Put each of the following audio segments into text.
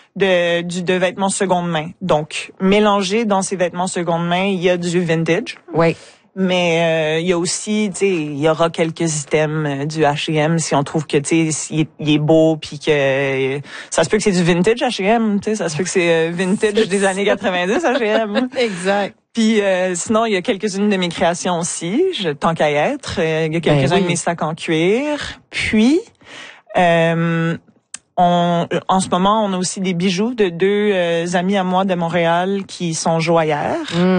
de vêtements seconde main. Donc, mélangé dans ces vêtements seconde main, il y a du vintage. Oui. Mais il y a aussi, tu sais, il y aura quelques items du H&M si on trouve que, tu sais, il est beau, puis que ça se peut que c'est du vintage H&M, tu sais, ça se peut que c'est vintage des années 90 H&M. Exact. Puis sinon, il y a quelques-unes de mes créations aussi, tant qu'à y être. Il y a quelques-uns de mes sacs en cuir. Puis, en ce moment, on a aussi des bijoux de deux amis à moi de Montréal qui sont joaillères.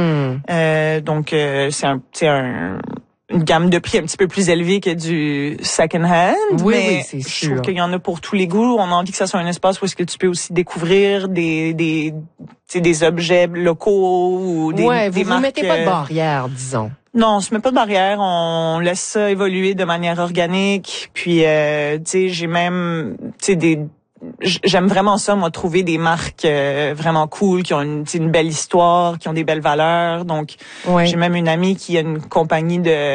Donc, c'est une gamme de prix un petit peu plus élevée que du second hand. Oui, mais c'est je sûr. trouve qu'il y en a pour tous les goûts. On a envie que ça soit un espace où est-ce que tu peux aussi découvrir des objets locaux ou des vous des vous marques, mettez pas de barrière, disons. Non, on se met pas de barrière, on laisse ça évoluer de manière organique. Puis, tu sais, j'ai même, tu sais, j'aime vraiment ça, moi, trouver des marques vraiment cool, qui ont une belle histoire, qui ont des belles valeurs. Donc, j'ai même une amie qui a une compagnie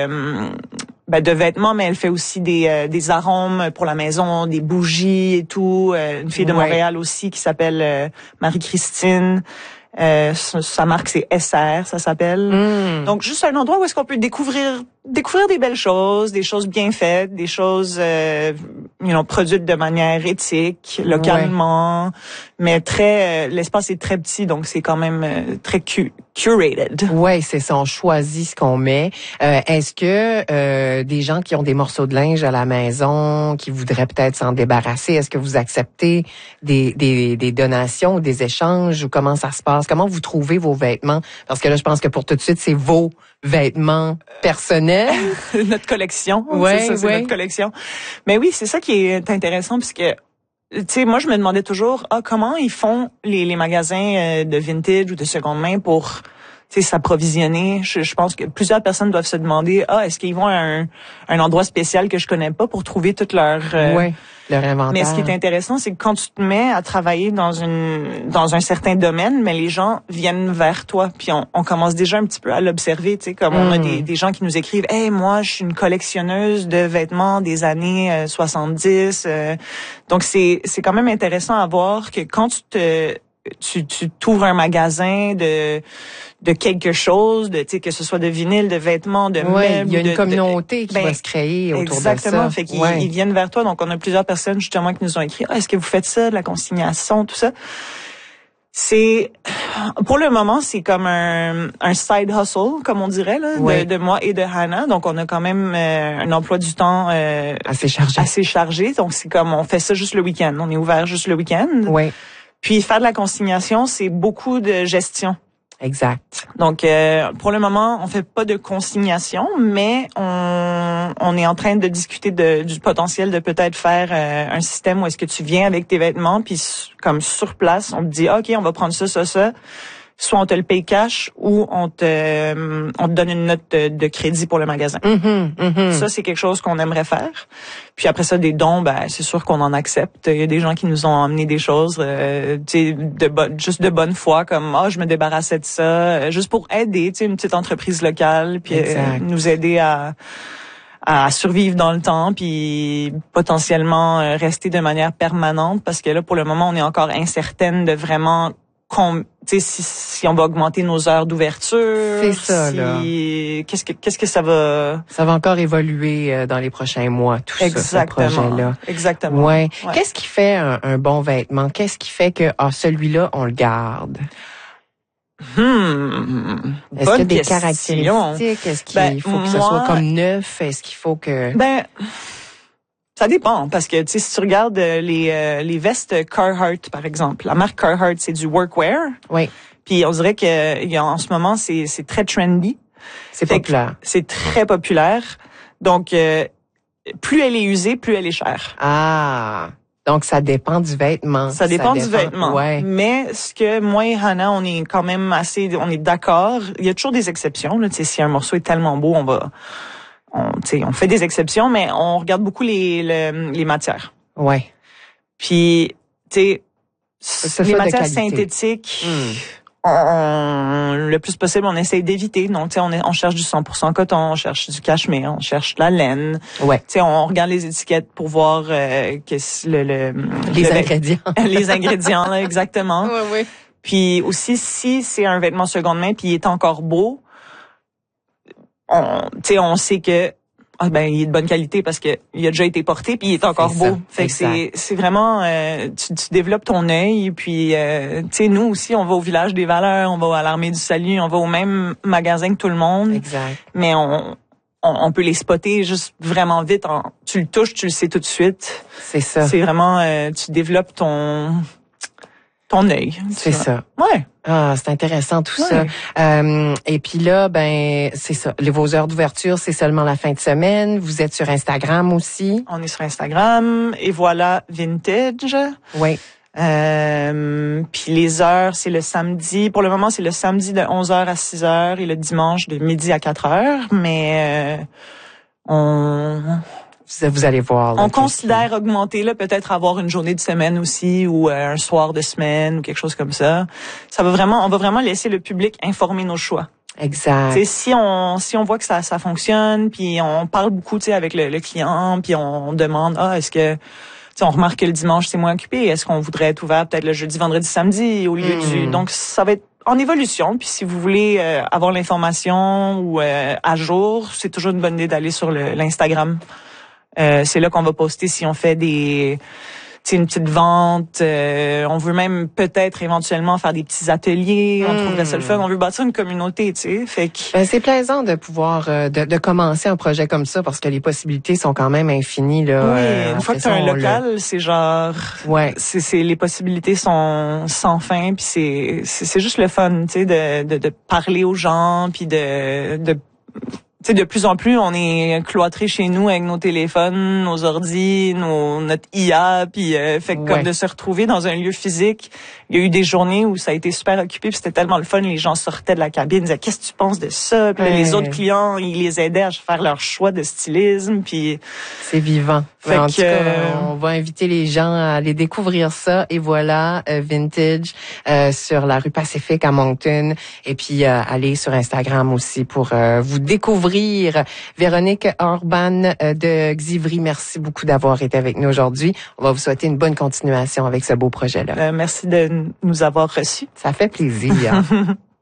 de vêtements, mais elle fait aussi des arômes pour la maison, des bougies et tout. Une fille de Montréal aussi qui s'appelle Marie-Christine. Sa marque, c'est SR, ça s'appelle. Donc, juste un endroit où est-ce qu'on peut découvrir des belles choses, des choses bien faites, des choses, produites de manière éthique, localement, mais l'espace est très petit, donc c'est quand même très curated. Ouais, c'est ça, on choisit ce qu'on met. Est-ce que des gens qui ont des morceaux de linge à la maison, qui voudraient peut-être s'en débarrasser, est-ce que vous acceptez des donations ou des échanges, ou comment ça se passe? Comment vous trouvez vos vêtements? Parce que là, je pense que pour tout de suite, c'est vos vêtements personnels. Notre collection. C'est notre collection. Mais oui, c'est ça qui est intéressant, puisque, tu sais, moi, je me demandais toujours, comment ils font les magasins de vintage ou de seconde main pour, tu sais, s'approvisionner. Je pense que plusieurs personnes doivent se demander, est-ce qu'ils vont à un endroit spécial que je connais pas pour trouver toute leur inventaire. Mais ce qui est intéressant, c'est que quand tu te mets à travailler dans un certain domaine, mais les gens viennent vers toi, puis on commence déjà un petit peu à l'observer, tu sais, comme on a des gens qui nous écrivent, hey, moi, je suis une collectionneuse de vêtements des années 70. Donc c'est quand même intéressant à voir que quand tu t'ouvres un magasin de quelque chose, tu sais, que ce soit de vinyle, de vêtements, de meubles. Il y a une communauté qui va se créer autour de ça. Exactement. Fait qu'ils ils viennent vers toi. Donc, on a plusieurs personnes, justement, qui nous ont écrit, est-ce que vous faites ça, de la consignation, tout ça? Pour le moment, c'est comme un side hustle, comme on dirait, là, de moi et de Hannah. Donc, on a quand même un emploi du temps assez chargé. Donc, c'est comme, on fait ça juste le week-end. On est ouvert juste le week-end. Oui. Puis, faire de la consignation, c'est beaucoup de gestion. Exact. Donc, pour le moment, on fait pas de consignation, mais on est en train de discuter du potentiel de peut-être faire un système où est-ce que tu viens avec tes vêtements, puis comme sur place, on te dit, OK, on va prendre ça. Soit on te le paye cash ou on te donne une note de crédit pour le magasin. Ça, c'est quelque chose qu'on aimerait faire. Puis après ça, des dons, c'est sûr qu'on en accepte. Il y a des gens qui nous ont amené des choses, juste de bonne foi, comme je me débarrassais de ça, juste pour aider, une petite entreprise locale, puis nous aider à survivre dans le temps, puis potentiellement rester de manière permanente, parce que là, pour le moment, on est encore incertaine de vraiment si on va augmenter nos heures d'ouverture. C'est ça, là. Qu'est-ce que ça va... Ça va encore évoluer dans les prochains mois, tout ça, ce projet-là. Exactement. Ouais. Qu'est-ce qui fait un bon vêtement? Qu'est-ce qui fait que, celui-là, on le garde? Est-ce qu'il y a des caractéristiques? Est-ce qu'il faut que ce soit comme neuf? Est-ce qu'il faut que... Ça dépend, parce que si tu regardes les vestes Carhartt, par exemple, la marque Carhartt, c'est du workwear. Oui. Puis on dirait que en ce moment, c'est très trendy. C'est populaire. C'est très populaire. Donc, plus elle est usée, plus elle est chère. Ah, donc ça dépend du vêtement. Ça dépend du vêtement. Ouais. Mais ce que moi et Hannah, on est quand même on est d'accord. Il y a toujours des exceptions. Là, si un morceau est tellement beau, on fait des exceptions, mais on regarde beaucoup les matières. Ouais. Puis, tu sais, les matières synthétiques, le plus possible, on essaye d'éviter. Donc, tu sais, on cherche du 100% coton, on cherche du cachemire, on cherche de la laine. Ouais. Tu sais, on regarde les étiquettes pour voir les ingrédients. Les ingrédients, là, exactement. Oui. Puis aussi, si c'est un vêtement seconde main puis il est encore beau, on sait que il est de bonne qualité parce que il a déjà été porté puis il est encore beau. Fait que c'est vraiment tu développes ton œil puis tu sais, nous aussi on va au village des valeurs, on va à l'Armée du Salut, on va au même magasin que tout le monde. Exact. Mais on peut les spotter juste vraiment vite. Tu le touches, tu le sais tout de suite. C'est ça. C'est vraiment tu développes ton œil. C'est ça. Ouais. Ah, c'est intéressant tout ça. Et puis là, c'est ça. Vos heures d'ouverture, c'est seulement la fin de semaine. Vous êtes sur Instagram aussi. On est sur Instagram. Et voilà, Vintage. Oui. Puis les heures, c'est le samedi. Pour le moment, c'est le samedi de 11h à 6h et le dimanche de midi à 4h. Mais vous allez voir. Là, on considère augmenter là, peut-être avoir une journée de semaine aussi ou un soir de semaine ou quelque chose comme ça. On va vraiment laisser le public informer nos choix. Exact. T'sais, si on voit que ça fonctionne, puis on parle beaucoup avec le client, puis on demande est-ce que on remarque que le dimanche c'est moins occupé, est-ce qu'on voudrait être ouvert peut-être le jeudi, vendredi, samedi au lieu du donc ça va être en évolution. Puis si vous voulez avoir l'information ou à jour, c'est toujours une bonne idée d'aller sur l'Instagram. C'est là qu'on va poster si on fait une petite vente. On veut même peut-être éventuellement faire des petits ateliers. On trouverait ça le fun. On veut bâtir une communauté, tu sais. Fait que c'est plaisant de pouvoir de commencer un projet comme ça parce que les possibilités sont quand même infinies là. Oui, une fois que tu as un local, c'est genre c'est les possibilités sont sans fin puis c'est juste le fun, tu sais, de parler aux gens puis tu sais, de plus en plus, on est cloîtrés chez nous avec nos téléphones, nos ordis, notre IA, puis fait que comme de se retrouver dans un lieu physique. Il y a eu des journées où ça a été super occupé, puis c'était tellement le fun. Les gens sortaient de la cabine, disaient qu'est-ce que tu penses de ça, puis les autres clients, ils les aidaient à faire leur choix de stylisme, puis c'est vivant. En tout cas, on va inviter les gens à aller découvrir ça. Et voilà, Vintage sur la rue Pacifique à Moncton. Et puis aller sur Instagram aussi pour vous découvrir. Véronique Orban de Xivry, merci beaucoup d'avoir été avec nous aujourd'hui. On va vous souhaiter une bonne continuation avec ce beau projet-là. Merci de nous avoir reçus. Ça fait plaisir.